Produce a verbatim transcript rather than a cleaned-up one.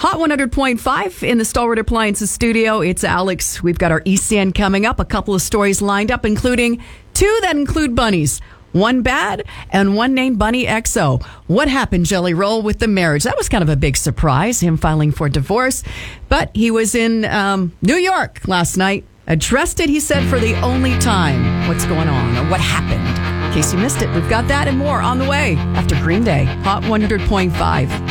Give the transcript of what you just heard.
Hot one hundred point five in the Stalwart Appliances studio. It's Alex. We've got our East End coming up. A couple of stories lined up, including two that include bunnies. One bad and one named Bunny X O. What happened, Jelly Roll, with the marriage? That was kind of a big surprise, him filing for divorce. But he was in um, New York last night. Addressed it, he said, for the only time. What's going on or what happened? In case you missed it, we've got that and more on the way after Green Day. Hot one hundred point five.